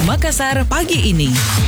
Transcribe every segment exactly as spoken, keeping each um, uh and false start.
Makassar pagi ini.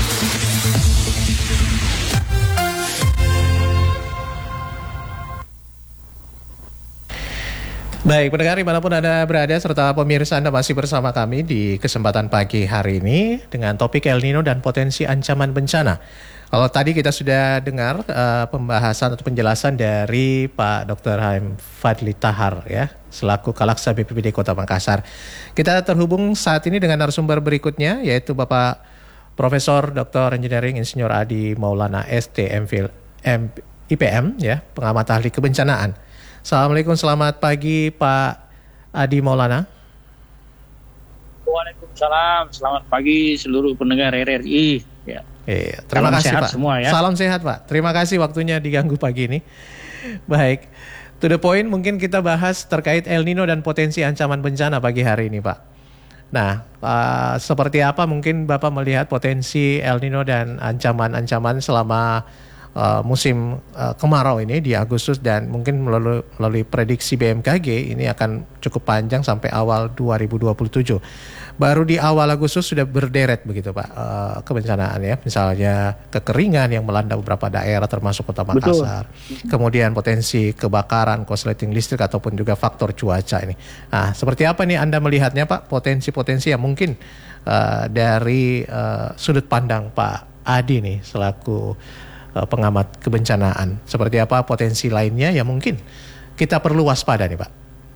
Baik, pendengar dimanapun Anda berada serta pemirsa Anda masih bersama kami di kesempatan pagi hari ini dengan topik El Nino dan potensi ancaman bencana. Kalau tadi kita sudah dengar uh, pembahasan atau penjelasan dari Pak Doktor Haim Fadli Tahar ya, selaku Kalaksa B P B D Kota Makassar. Kita terhubung saat ini dengan narasumber berikutnya yaitu Bapak Profesor Doktor Engineering Insinyur Adi Maulana S T M Phil I P M ya, pengamat ahli kebencanaan. Assalamualaikum, selamat pagi Pak Adi Maulana. Waalaikumsalam, selamat pagi seluruh pendengar R R I. Ya. Iya, terima Salam kasih sehat Pak. Semua, ya. Salam sehat Pak. Terima kasih waktunya diganggu pagi ini. Baik, to the point mungkin kita bahas terkait El Nino dan potensi ancaman bencana pagi hari ini Pak. Nah, uh, seperti apa mungkin Bapak melihat potensi El Nino dan ancaman-ancaman selama Uh, musim uh, kemarau ini di Agustus dan mungkin melalui, melalui prediksi B M K G ini akan cukup panjang sampai awal dua ribu dua puluh tujuh. Baru di awal Agustus sudah berderet begitu Pak uh, kebencanaan ya, misalnya kekeringan yang melanda beberapa daerah termasuk Kota Makassar. Betul. Kemudian potensi kebakaran, korsleting listrik ataupun juga faktor cuaca ini. Nah, seperti apa nih Anda melihatnya Pak, potensi-potensi yang mungkin uh, dari uh, sudut pandang Pak Adi nih selaku pengamat kebencanaan. Seperti apa potensi lainnya yang mungkin kita perlu waspada nih Pak?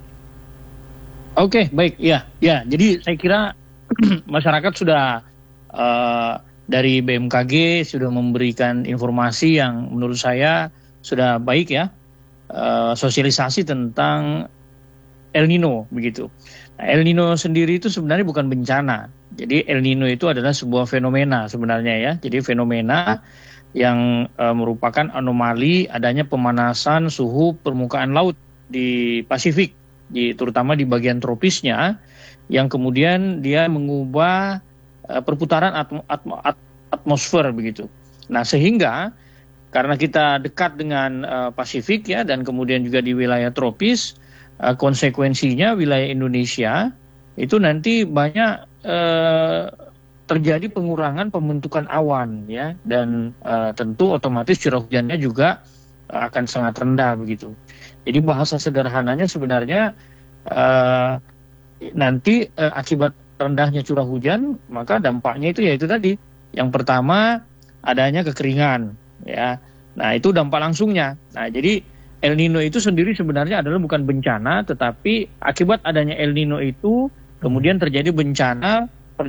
Oke, baik. Ya, ya. Jadi saya kira masyarakat sudah uh, dari B M K G sudah memberikan informasi yang menurut saya sudah baik ya. Uh, sosialisasi tentang El Nino begitu. Nah, El Nino sendiri itu sebenarnya bukan bencana. Jadi El Nino itu adalah sebuah fenomena sebenarnya ya. Jadi fenomena yang e, merupakan anomali adanya pemanasan suhu permukaan laut di Pasifik, di, terutama di bagian tropisnya, yang kemudian dia mengubah e, perputaran atmo, atmo, at, atmosfer begitu. Nah, sehingga karena kita dekat dengan e, Pasifik ya, dan kemudian juga di wilayah tropis, e, konsekuensinya wilayah Indonesia itu nanti banyak e, terjadi pengurangan pembentukan awan ya, dan uh, tentu otomatis curah hujannya juga uh, akan sangat rendah begitu. Jadi bahasa sederhananya sebenarnya uh, nanti uh, akibat rendahnya curah hujan maka dampaknya itu yaitu tadi yang pertama adanya kekeringan ya. Nah, itu dampak langsungnya. Nah, jadi El Nino itu sendiri sebenarnya adalah bukan bencana, tetapi akibat adanya El Nino itu kemudian terjadi bencana